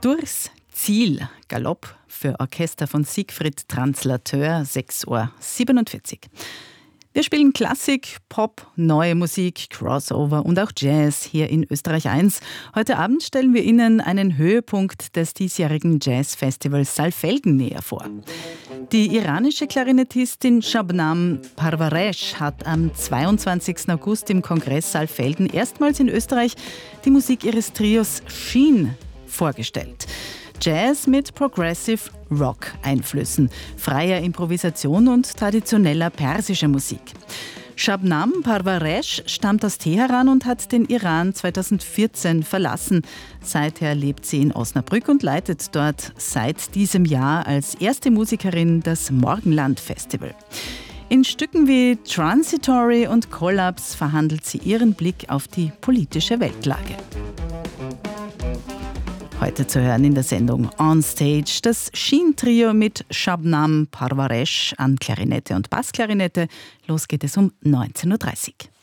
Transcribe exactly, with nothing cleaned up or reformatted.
Durchs Ziel, Galopp für Orchester von Siegfried Translateur, sechs Uhr siebenundvierzig. Wir spielen Klassik, Pop, neue Musik, Crossover und auch Jazz hier in Österreich eins. Heute Abend stellen wir Ihnen einen Höhepunkt des diesjährigen Jazzfestivals Saalfelden näher vor. Die iranische Klarinettistin Shabnam Parvaresh hat am zweiundzwanzigsten August im Kongress Saalfelden erstmals in Österreich die Musik ihres Trios Sheen vorgestellt. Jazz mit Progressive Rock Einflüssen, freier Improvisation und traditioneller persischer Musik. Shabnam Parvaresh stammt aus Teheran und hat den Iran zweitausendvierzehn verlassen. Seither lebt sie in Osnabrück und leitet dort seit diesem Jahr als erste Musikerin das Morgenland Festival. In Stücken wie Transitory und Collapse verhandelt sie ihren Blick auf die politische Weltlage. Heute zu hören in der Sendung On Stage das Sheen-Trio mit Shabnam Parvaresh an Klarinette und Bassklarinette. Los geht es um neunzehn Uhr dreißig.